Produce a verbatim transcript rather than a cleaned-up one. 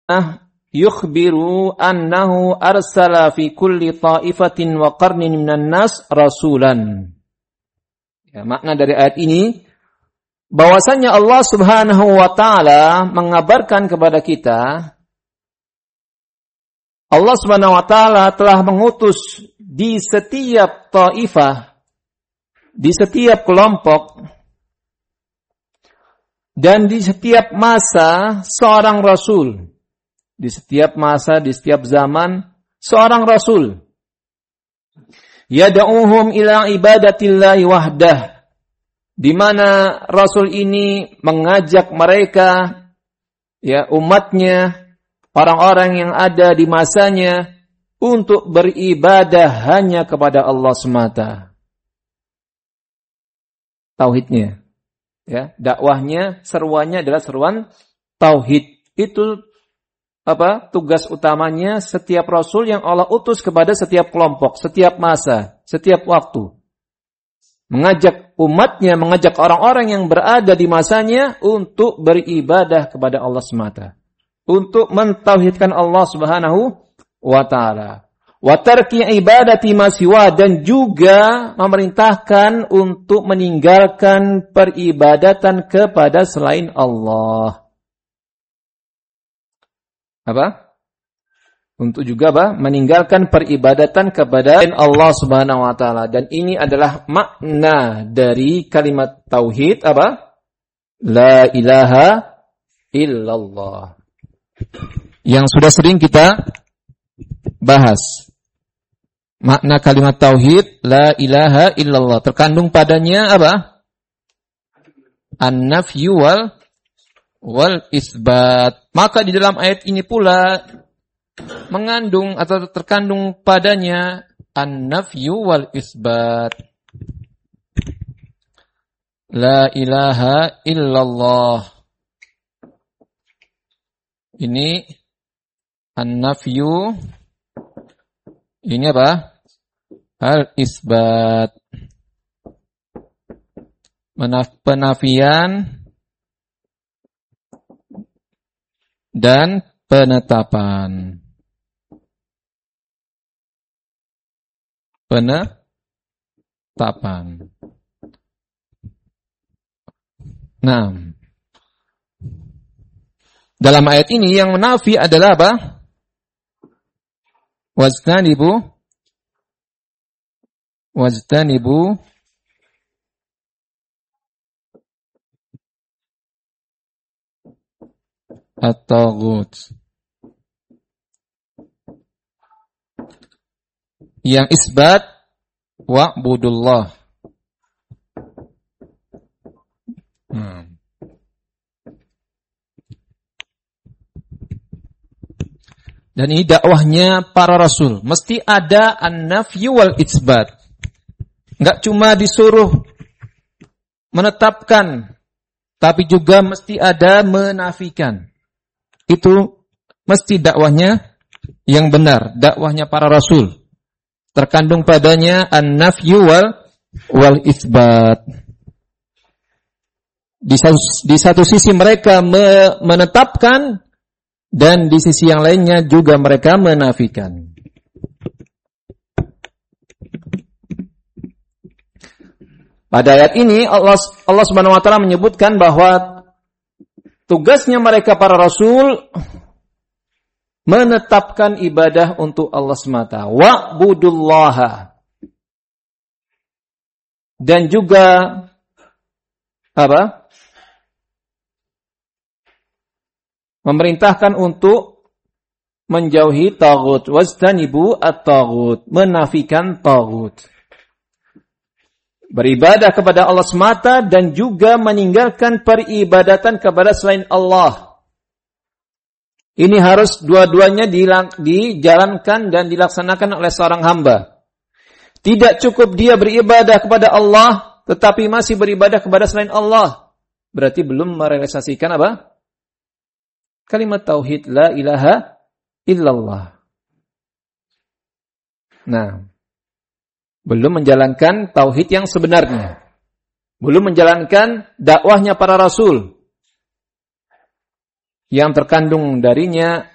yukhbiru annahu arsala fi kulli ta'ifatin wa qarnin minan nas rasulan. Ya, makna dari ayat ini bahwasanya Allah Subhanahu wa taala mengabarkan kepada kita, Allah Subhanahu wa taala telah mengutus di setiap taifah, di setiap kelompok dan di setiap masa seorang rasul. Di setiap masa, di setiap zaman seorang rasul. Yad'uhum ila ibadatillahi wahdah. Di mana rasul ini mengajak mereka, ya umatnya, orang-orang yang ada di masanya untuk beribadah hanya kepada Allah semata. Tauhidnya, ya, dakwahnya, seruannya adalah seruan tauhid. Itu apa? Tugas utamanya setiap rasul yang Allah utus kepada setiap kelompok, setiap masa, setiap waktu. Mengajak umatnya, mengajak orang-orang yang berada di masanya untuk beribadah kepada Allah semata. Untuk mentauhidkan Allah Subhanahu wa taala. Wa tarki ibadati ma siwa, dan juga memerintahkan untuk meninggalkan peribadatan kepada selain Allah. Apa? Untuk juga apa? Meninggalkan peribadatan kepada Allah Subhanahu wa taala. Dan ini adalah makna dari kalimat tauhid apa? La ilaha illallah. Yang sudah sering kita bahas. Makna kalimat tauhid la ilaha illallah, terkandung padanya apa? An-nafyu wal wal isbat. Maka di dalam ayat ini pula mengandung atau terkandung padanya an-nafyu wal isbat. La ilaha illallah. Ini an-nafyu, ini apa? Al-isbat. Menaf- penafian dan penetapan. Penetapan. Nah, dalam ayat ini yang menafi adalah apa? Wajtanibu Wajtanibu at-taghut. Yang isbat wa'budullah. Hmm. Dan ini dakwahnya para rasul. Mesti ada an-nafyu wal isbat. Enggak cuma disuruh menetapkan, tapi juga mesti ada menafikan. Itu mesti dakwahnya yang benar, dakwahnya para rasul. Terkandung padanya an-nafyu wal wal isbat. Di satu, di satu sisi mereka me, menetapkan, dan di sisi yang lainnya juga mereka menafikan. Pada ayat ini Allah Allah Subhanahu wa taala menyebutkan bahwa tugasnya mereka para rasul menetapkan ibadah untuk Allah semata. Wa'budullaha. Dan juga apa? Memerintahkan untuk menjauhi taghut. Wajtanibu at-taghut. Menafikan taghut. Beribadah kepada Allah semata dan juga meninggalkan peribadatan kepada selain Allah. Ini harus dua-duanya dijalankan dan dilaksanakan oleh seorang hamba. Tidak cukup dia beribadah kepada Allah, tetapi masih beribadah kepada selain Allah. Berarti belum merealisasikan apa? Kalimat tauhid la ilaha illallah. Nah, belum menjalankan tauhid yang sebenarnya. Belum menjalankan dakwahnya para rasul yang terkandung darinya